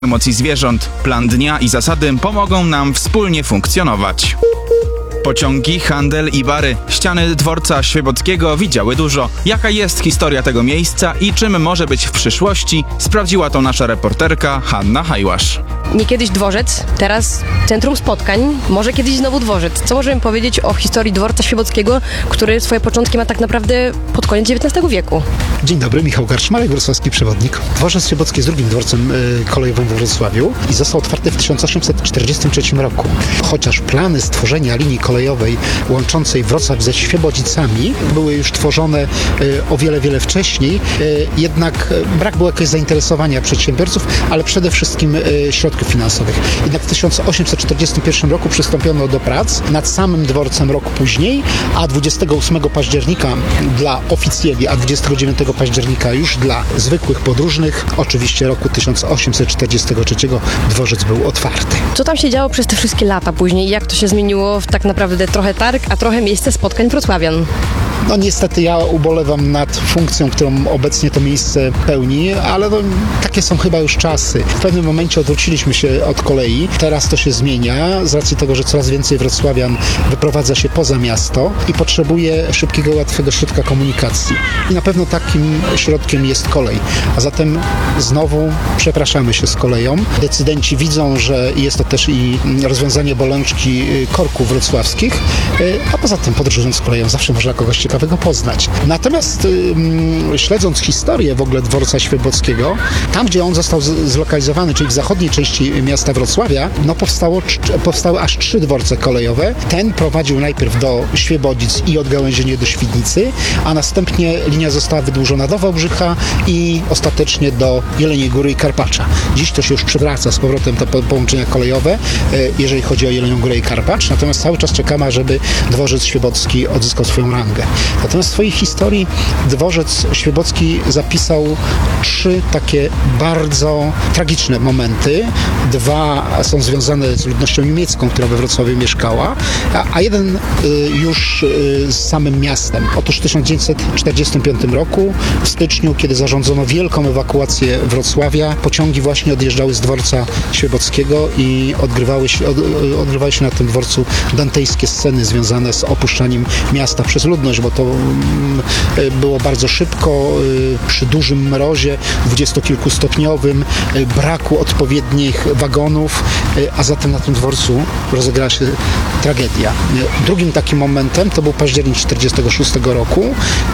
emocji zwierząt. Plan dnia i zasady pomogą nam wspólnie funkcjonować. Pociągi, handel i bary. Ściany dworca Świebodzkiego widziały dużo. Jaka jest historia tego miejsca i czym może być w przyszłości, sprawdziła to nasza reporterka Hanna Hajłasz. Nie kiedyś dworzec, teraz centrum spotkań, może kiedyś znowu dworzec. Co możemy powiedzieć o historii dworca Świebodzkiego, który swoje początki ma tak naprawdę pod koniec XIX wieku? Dzień dobry, Michał Garczmarek, wrocławski przewodnik. Dworzec Świebocki jest drugim dworcem kolejowym we Wrocławiu i został otwarty w 1843 roku. Chociaż plany stworzenia linii kolejowej łączącej Wrocław ze Świebodzicami były już tworzone o wiele wcześniej, jednak brak było jakiegoś zainteresowania przedsiębiorców, ale przede wszystkim środków finansowych. Jednak w 1841 roku przystąpiono do prac nad samym dworcem rok później, a 28 października dla oficjeli, a 29 października już dla zwykłych podróżnych, oczywiście roku 1843 dworzec był otwarty. Co tam się działo przez te wszystkie lata później? Jak to się zmieniło w tak naprawdę trochę targ, a trochę miejsce spotkań wrocławian? No niestety ja ubolewam nad funkcją, którą obecnie to miejsce pełni, ale takie są chyba już czasy. W pewnym momencie odwróciliśmy się od kolei. Teraz to się zmienia z racji tego, że coraz więcej wrocławian wyprowadza się poza miasto i potrzebuje szybkiego, łatwego środka komunikacji. I na pewno takim środkiem jest kolej. A zatem znowu przepraszamy się z koleją. Decydenci widzą, że jest to też i rozwiązanie bolączki korków wrocławskich, a poza tym podróżując koleją zawsze można kogoś ciekawego poznać. Natomiast śledząc historię w ogóle dworca Świebockiego, tam gdzie on został zlokalizowany, czyli w zachodniej części miasta Wrocławia, no powstały aż 3 dworce kolejowe. Ten prowadził najpierw do Świebodzic i odgałęzienie do Świdnicy, a następnie linia została wydłużona do Wałbrzycha i ostatecznie do Jeleniej Góry i Karpacza. Dziś to się już przywraca z powrotem te połączenia kolejowe, jeżeli chodzi o Jelenią Górę i Karpacz, natomiast cały czas czekamy, żeby dworzec Świebocki odzyskał swoją rangę. Natomiast w swojej historii dworzec Świebocki zapisał 3 takie bardzo tragiczne momenty. 2 są związane z ludnością niemiecką, która we Wrocławiu mieszkała, a jeden już z samym miastem. Otóż w 1945 roku, w styczniu, kiedy zarządzono wielką ewakuację Wrocławia, pociągi właśnie odjeżdżały z dworca Świebockiego i odgrywały się na tym dworcu dantejskie sceny związane z opuszczaniem miasta przez ludność, bo to było bardzo szybko, przy dużym mrozie, 20-kilkustopniowym, braku odpowiednich wagonów, a zatem na tym dworcu rozegrała się tragedia. Drugim takim momentem to był październik 1946 roku,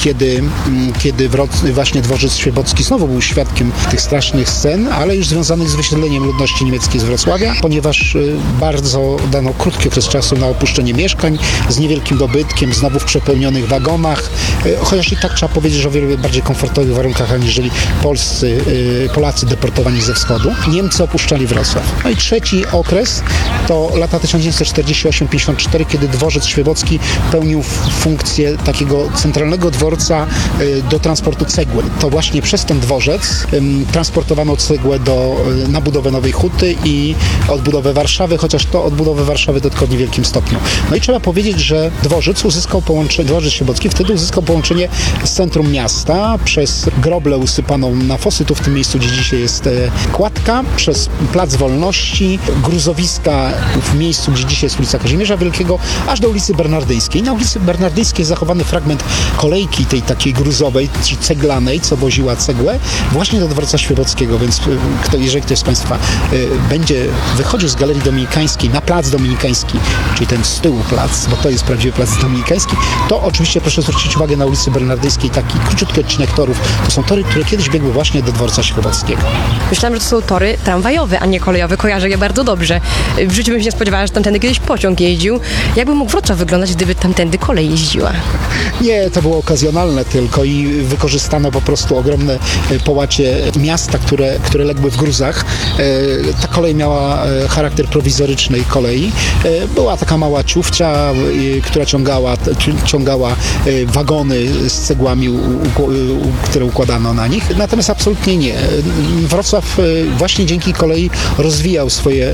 kiedy właśnie dworzec Świebocki znowu był świadkiem tych strasznych scen, ale już związanych z wysiedleniem ludności niemieckiej z Wrocławia, ponieważ bardzo dano krótki okres czasu na opuszczenie mieszkań z niewielkim dobytkiem, znowu w przepełnionych wagonach, chociaż i tak trzeba powiedzieć, że o wiele bardziej komfortowych warunkach aniżeli Polacy deportowani ze wschodu. Niemcy opuszczali Wrocław. No i trzeci okres to lata 1948-54, kiedy dworzec Świebocki pełnił funkcję takiego centralnego dworca do transportu cegły. To właśnie przez ten dworzec transportowano cegłę na budowę Nowej Huty i odbudowę Warszawy, chociaż to odbudowę Warszawy tylko w niewielkim stopniu. No i trzeba powiedzieć, że dworzec Świebocki wtedy uzyskał połączenie z centrum miasta przez groblę usypaną na fosy, tu w tym miejscu, gdzie dzisiaj jest kładka, przez Plac Wolności, gruzowiska w miejscu, gdzie dzisiaj jest ulica Kazimierza Wielkiego, aż do ulicy Bernardyńskiej. Na ulicy Bernardyńskiej jest zachowany fragment kolejki tej takiej gruzowej, czy ceglanej, co woziła cegłę, właśnie do dworca Świebockiego, więc jeżeli ktoś z Państwa będzie wychodził z Galerii Dominikańskiej na Plac Dominikański, czyli ten z tyłu plac, bo to jest prawdziwy Plac Dominikański, to oczywiście proszę zwrócić uwagę na ulicy Bernardyńskiej, taki króciutki odcinek torów. To są tory, które kiedyś biegły właśnie do dworca Świebockiego. Myślałam, że to są tory tramwajowe, a nie kolejowe. Kojarzę je bardzo dobrze. W życiu bym się nie spodziewała, że tamtędy kiedyś pociąg jeździł. Jakby mógł Wrocław wyglądać, gdyby tamtędy kolej jeździła? Nie, to było okazjonalne tylko i wykorzystano po prostu ogromne połacie miasta, które legły w gruzach. Ta kolej miała charakter prowizorycznej kolei. Była taka mała ciufcia, która ciągała wagony z cegłami, które układano na nich. Natomiast absolutnie nie. Wrocław właśnie dzięki kolei rozwijał swoje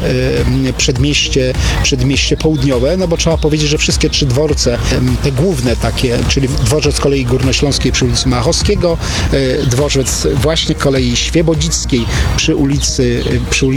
przedmieście południowe, no bo trzeba powiedzieć, że wszystkie 3 dworce, te główne takie, czyli dworzec kolei górnośląskiej przy ulicy Machowskiego, dworzec właśnie kolei świebodzickiej przy ulicy